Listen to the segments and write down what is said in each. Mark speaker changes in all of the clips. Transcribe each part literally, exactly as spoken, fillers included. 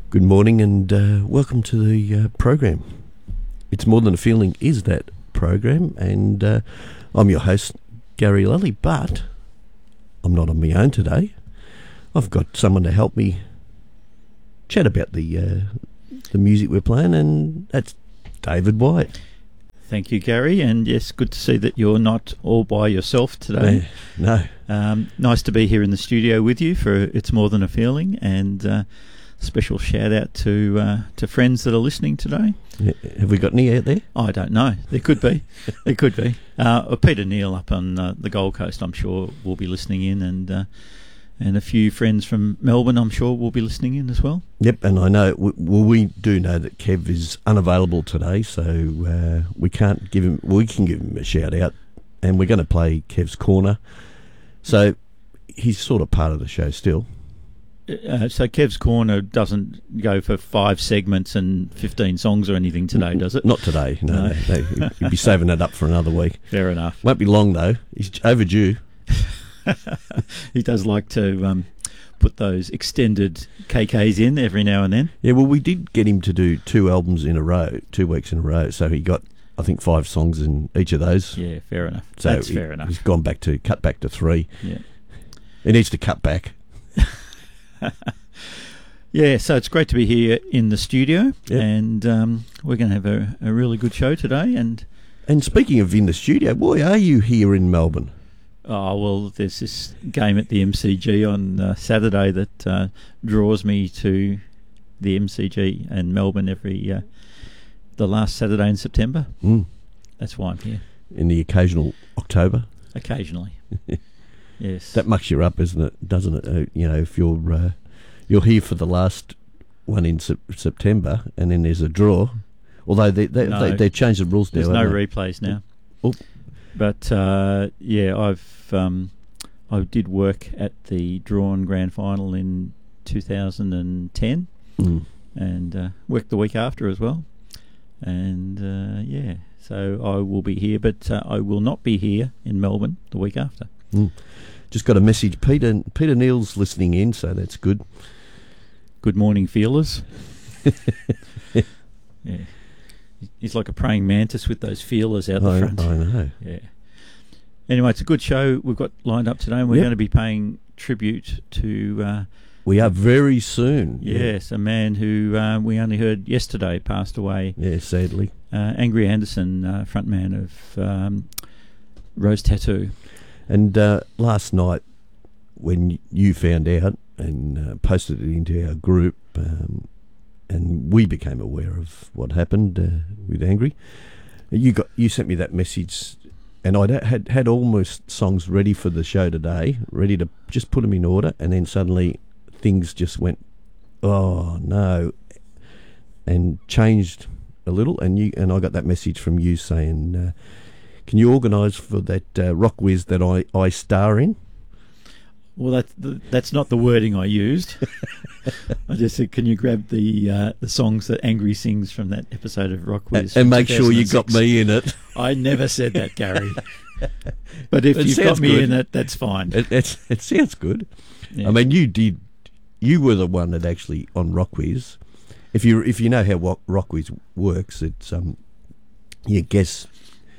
Speaker 1: Good morning and uh, welcome to the uh, program. It's More Than a Feeling is that program, and uh, I'm your host, Gary Lally, but I'm not on my own today. I've got someone to help me chat about the uh, the music we're playing, and that's David White.
Speaker 2: Thank you, Gary, and yes, good to see that you're not all by yourself today.
Speaker 1: No.
Speaker 2: Um, nice to be here in the studio with you for It's More Than a Feeling, and uh, special shout out to uh, to friends that are listening today.
Speaker 1: Yeah, have we got any out there?
Speaker 2: I don't know. There could be. There could be. Uh, Peter Neal up on uh, the Gold Coast, I'm sure, will be listening in, and uh, and a few friends from Melbourne, I'm sure, will be listening in as well.
Speaker 1: Yep, and I know, well, we do know that Kev is unavailable today, so uh, we can't give him, we can give him a shout out, and we're going to play Kev's Corner. So he's sort of part of the show still.
Speaker 2: Uh, so Kev's Corner doesn't go for five segments and fifteen songs or anything today, does it?
Speaker 1: Not today, no. no. no. He'll be saving that up for another week.
Speaker 2: Fair enough.
Speaker 1: Won't be long, though. He's overdue.
Speaker 2: He does like to um, put those extended K Ks in every now and then.
Speaker 1: Yeah, well, we did get him to do two albums in a row, two weeks in a row, so he got, I think, five songs in each of those.
Speaker 2: Yeah, fair enough.
Speaker 1: So
Speaker 2: That's
Speaker 1: he,
Speaker 2: fair enough.
Speaker 1: He's gone back to, cut back to three.
Speaker 2: Yeah.
Speaker 1: He needs to cut back.
Speaker 2: Yeah, so it's great to be here in the studio,
Speaker 1: yep.
Speaker 2: and um, we're going to have a, a really good show today. And
Speaker 1: and speaking of in the studio, boy, are you here in Melbourne?
Speaker 2: Oh, well, there's this game at the M C G on uh, Saturday that uh, draws me to the M C G and Melbourne every uh, the last Saturday in September.
Speaker 1: Mm.
Speaker 2: That's why I'm here.
Speaker 1: In the occasional October?
Speaker 2: Occasionally. Yes.
Speaker 1: That mucks you up, isn't it? Doesn't it? Uh, you know, if you're uh, you're here for the last one in se- September, and then there's a draw. Although they they
Speaker 2: no,
Speaker 1: they, they changed the rules now.
Speaker 2: There's no
Speaker 1: they?
Speaker 2: replays now.
Speaker 1: Oh.
Speaker 2: But uh, yeah, I've um, I did work at the drawn grand final in two thousand ten,
Speaker 1: mm.
Speaker 2: and uh, worked the week after as well. And uh, yeah, so I will be here, but uh, I will not be here in Melbourne the week after.
Speaker 1: Mm. Just got a message. Peter Peter Neal's listening in, so that's good.
Speaker 2: Good morning, feelers. Yeah, he's like a praying mantis with those feelers out the
Speaker 1: I,
Speaker 2: front.
Speaker 1: I know.
Speaker 2: Yeah. Anyway, it's a good show we've got lined up today, and we're
Speaker 1: yep.
Speaker 2: going to be paying tribute to. Uh,
Speaker 1: we are very soon.
Speaker 2: Yes, yeah. A man who uh, we only heard yesterday passed away.
Speaker 1: Yeah, sadly.
Speaker 2: Uh, Angry Anderson, uh, frontman of um, Rose Tattoo.
Speaker 1: And uh, last night, when you found out and uh, posted it into our group, um, and we became aware of what happened uh, with Angry, you got you sent me that message, and I had had almost songs ready for the show today, ready to just put them in order, and then suddenly things just went, oh no, and changed a little, and you and I got that message from you saying, uh, can you organise for that uh, rock whiz that I, I star in?
Speaker 2: Well, that's that's not the wording I used. I just said, can you grab the uh, the songs that Angry sings from that episode of Rock Whiz,
Speaker 1: and, and make sure you got me in it.
Speaker 2: I never said that, Gary. But if it you've got me good. in it, that's fine.
Speaker 1: It, it, it sounds good.
Speaker 2: Yeah.
Speaker 1: I mean, you did. You were the one that actually on Rock Whiz. If you if you know how Rock Whiz works, it's um, you guess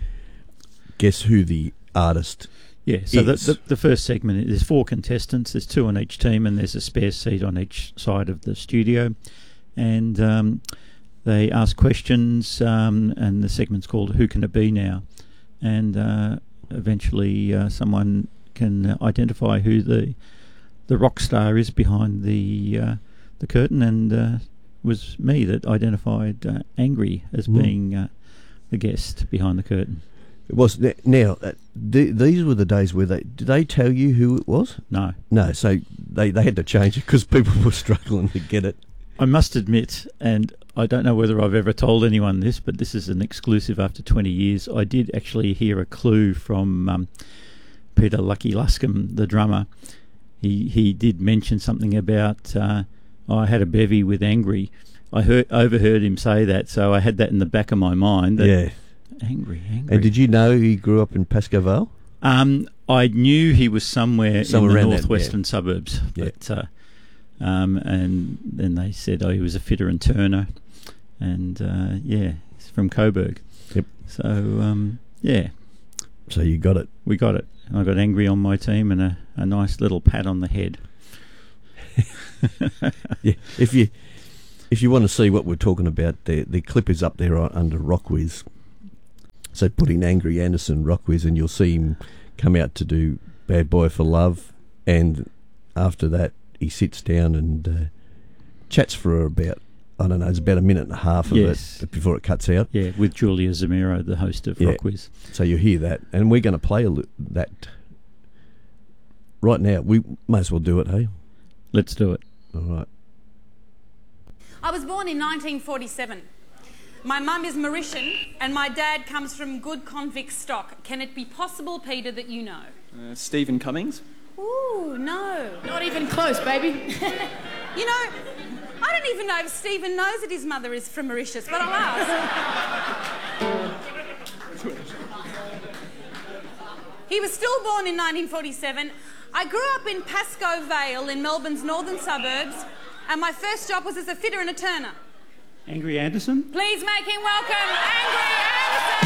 Speaker 1: guess who the artist.
Speaker 2: Yeah, so the, the the first segment, there's four contestants, there's two on each team, and there's a spare seat on each side of the studio, and um, they ask questions, um, and the segment's called Who Can It Be Now? And uh, eventually uh, someone can identify who the the rock star is behind the uh, the curtain, and uh, it was me that identified uh, Angry as mm. being uh, the guest behind the curtain.
Speaker 1: It was now. Uh, th- these were the days where they did they tell you who it was?
Speaker 2: No,
Speaker 1: no. So they, they had to change it because people were struggling to get it.
Speaker 2: I must admit, and I don't know whether I've ever told anyone this, but this is an exclusive after twenty years. I did actually hear a clue from um, Peter Lucky Luscombe, the drummer. He he did mention something about uh, oh, I had a bevy with Angry. I heard overheard him say that, so I had that in the back of my mind. That,
Speaker 1: yeah.
Speaker 2: Angry, angry.
Speaker 1: And did you know he grew up in Pascoe Vale?
Speaker 2: Um, I knew he was somewhere,
Speaker 1: somewhere
Speaker 2: in the
Speaker 1: around
Speaker 2: northwestern
Speaker 1: that, yeah.
Speaker 2: suburbs,
Speaker 1: yeah.
Speaker 2: but uh, Um, and then they said, oh, he was a fitter and turner. And, uh, yeah, he's from Coburg.
Speaker 1: Yep.
Speaker 2: So, um, yeah.
Speaker 1: So you got it.
Speaker 2: We got it. I got Angry on my team and a, a nice little pat on the head.
Speaker 1: Yeah, if you if you want to see what we're talking about, the the clip is up there under Rockwiz. So put in Angry Anderson Rockwiz, and you'll see him come out to do Bad Boy for Love, and after that he sits down and uh, chats for about I don't know, it's about a minute and a half of
Speaker 2: yes.
Speaker 1: it before it cuts out.
Speaker 2: Yeah, with Julia Zamiro, the host of
Speaker 1: yeah.
Speaker 2: Rockwiz.
Speaker 1: So you hear that, and we're going to play a li- that right now. We may as well do it, hey?
Speaker 2: Let's do it.
Speaker 1: All right.
Speaker 3: I was born in nineteen forty-seven. My mum is Mauritian and my dad comes from good convict stock. Can it be possible, Peter, that you know?
Speaker 4: Uh, Stephen Cummings?
Speaker 3: Ooh, no.
Speaker 5: Not even close, baby.
Speaker 3: You know, I don't even know if Stephen knows that his mother is from Mauritius, but I'll ask. He was still born in nineteen forty-seven. I grew up in Pascoe Vale in Melbourne's northern suburbs, and my first job was as a fitter and a turner.
Speaker 2: Angry Anderson?
Speaker 3: Please make him welcome, Angry Anderson!